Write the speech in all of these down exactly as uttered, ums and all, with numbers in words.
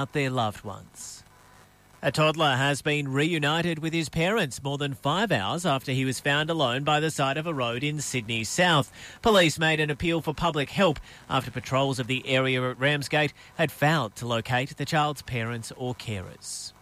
their loved ones. A toddler has been reunited with his parents more than five hours after he was found alone by the side of a road in Sydney South. Police made an appeal for public help after patrols of the area at Ramsgate had failed to locate the child's parents or carers.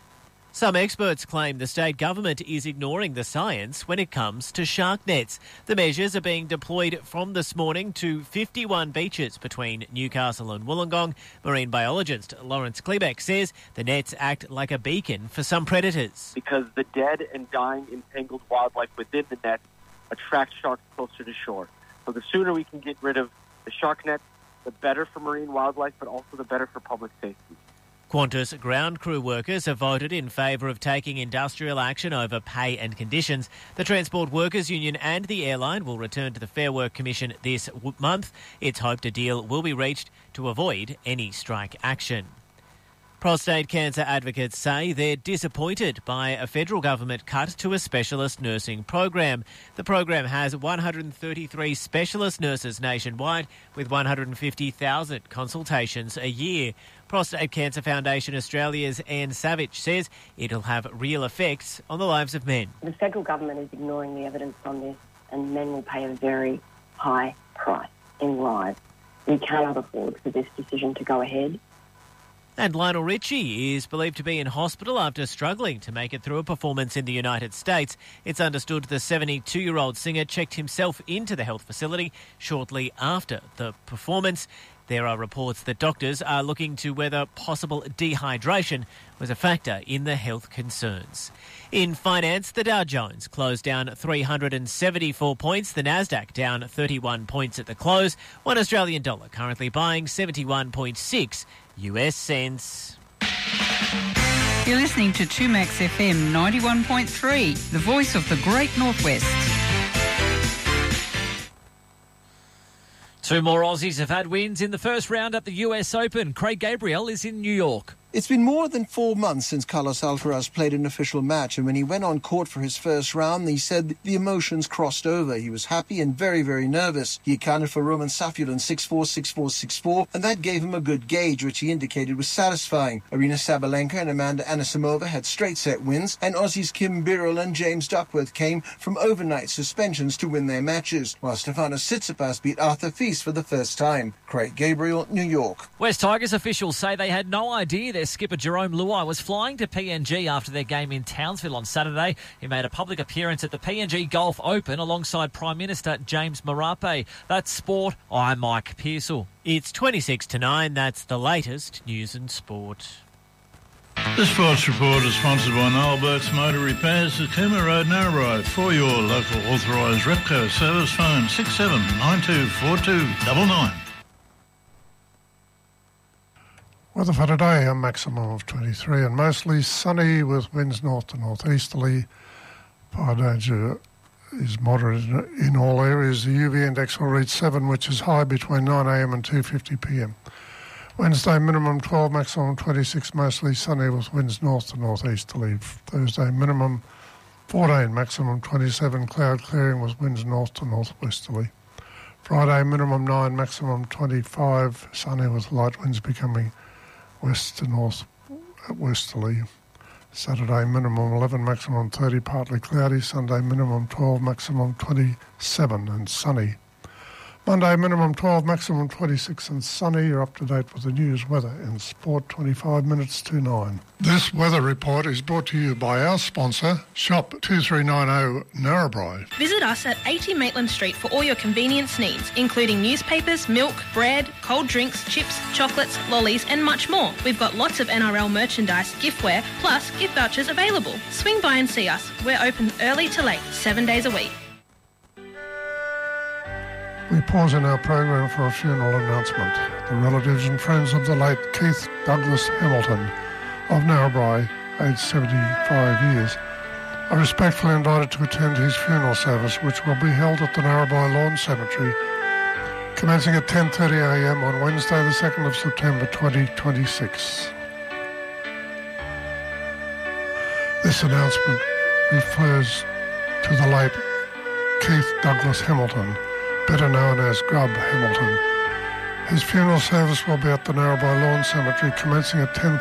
Some experts claim the state government is ignoring the science when it comes to shark nets. The measures are being deployed from this morning to fifty-one beaches between Newcastle and Wollongong. Marine biologist Lawrence Klebeck says the nets act like a beacon for some predators. Because the dead and dying entangled wildlife within the net attract sharks closer to shore. So the sooner we can get rid of the shark nets, the better for marine wildlife, but also the better for public safety. Qantas ground crew workers have voted in favour of taking industrial action over pay and conditions. The Transport Workers Union and the airline will return to the Fair Work Commission this month. It's hoped a deal will be reached to avoid any strike action. Prostate cancer advocates say they're disappointed by a federal government cut to a specialist nursing program. The program has one hundred thirty-three specialist nurses nationwide with one hundred fifty thousand consultations a year. Prostate Cancer Foundation Australia's Anne Savage says it'll have real effects on the lives of men. The federal government is ignoring the evidence on this, and men will pay a very high price in lives. We cannot afford for this decision to go ahead. And Lionel Richie is believed to be in hospital after struggling to make it through a performance in the United States. It's understood the seventy-two-year-old singer checked himself into the health facility shortly after the performance. There are reports that doctors are looking to whether possible dehydration was a factor in the health concerns. In finance, the Dow Jones closed down three hundred seventy-four points, the Nasdaq down thirty-one points at the close, one Australian dollar currently buying seventy-one point six U S cents. You're listening to two Max F M ninety-one point three, the voice of the Great Northwest. Two more Aussies have had wins in the first round at the U S Open. Craig Gabriel is in New York. It's been more than four months since Carlos Alcaraz played an official match, and when he went on court for his first round, he said the emotions crossed over. He was happy and very, very nervous. He accounted for Roman Safiullin six four, six four, six four, and that gave him a good gauge, which he indicated was satisfying. Arina Sabalenka and Amanda Anisimova had straight-set wins, and Aussies Kim Birrell and James Duckworth came from overnight suspensions to win their matches, while Stefanos Tsitsipas beat Arthur Fils for the first time. Craig Gabriel, New York. West Tigers officials say they had no idea their skipper Jerome Luai was flying to P N G after their game in Townsville on Saturday. He made a public appearance at the P N G Golf Open alongside Prime Minister James Marape. That's sport. I'm Mike Pearsall. It's twenty-six to nine. That's the latest news and sport. The Sports Report is sponsored by Noel Burke's Motor Repairs at Cooma Road, Narrabri. For your local authorised Repco service, phone six seven nine two four two nine nine. Weather for today, a maximum of twenty-three and mostly sunny with winds north to northeasterly. Fire danger is moderate in all areas. The U V index will reach seven, which is high between nine a m and two fifty p m. Wednesday, minimum twelve, maximum twenty-six, mostly sunny with winds north to northeasterly. Thursday, minimum fourteen, maximum twenty-seven, cloud clearing with winds north to northwesterly. Friday, minimum nine, maximum twenty-five, sunny with light winds becoming west to north westerly. Saturday, minimum eleven, maximum thirty, partly cloudy. Sunday, minimum twelve, maximum twenty-seven and sunny. Monday, minimum twelve, maximum twenty-six and sunny. You're up to date with the news, weather and sport, twenty-five minutes to nine. This weather report is brought to you by our sponsor, Shop two three nine zero Narrabri. Visit us at eighty Maitland Street for all your convenience needs, including newspapers, milk, bread, cold drinks, chips, chocolates, lollies and much more. We've got lots of N R L merchandise, giftware, plus gift vouchers available. Swing by and see us. We're open early to late, seven days a week. We pause in our program for a funeral announcement. The relatives and friends of the late Keith Douglas Hamilton of Narrabri, aged seventy-five years, are respectfully invited to attend his funeral service, which will be held at the Narrabri Lawn Cemetery, commencing at ten thirty a m on Wednesday the second of September twenty twenty-six. This announcement refers to the late Keith Douglas Hamilton, better known as Grub Hamilton, His funeral service will be at the Narrabri Lawn Cemetery commencing at ten